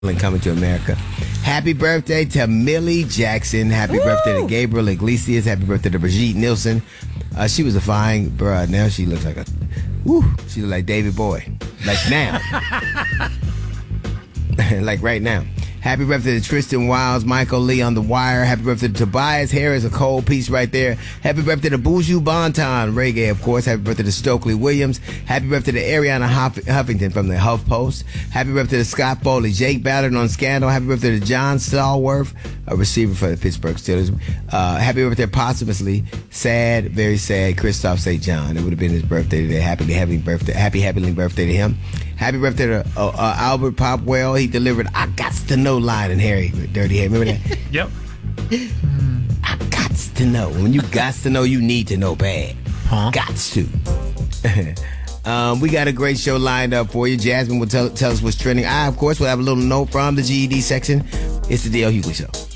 and Coming to America. Happy birthday to Millie Jackson. Happy birthday to Gabriel Iglesias. Happy birthday to Brigitte Nielsen. She was a fine bruh. Now she looks like she looks like David Bowie. Like now. Like right now. Happy birthday to Tristan Wiles, Michael Lee on the wire. Happy birthday to Tobias Harris, a cold piece right there. Happy birthday to Buju Banton, reggae, of course. Happy birthday to Stokely Williams. Happy birthday to Ariana Huffington from the HuffPost. Happy birthday to Scott Foley, Jake Ballard on Scandal. Happy birthday to John Stallworth, a receiver for the Pittsburgh Steelers. Happy birthday posthumously, sad, very sad, Christoph St. John. It would have been his birthday today. Happy birthday to him. Happy birthday to Albert Popwell. He delivered I Gots to Know line in Harry, Dirty Harry. Remember that? Yep. I gots to know. When you gots to know, you need to know bad. Gots to. We got a great show lined up for you. Jasmine will tell us what's trending. I, of course, will have a little note from the GED section. It's the D.L. Hughley Show.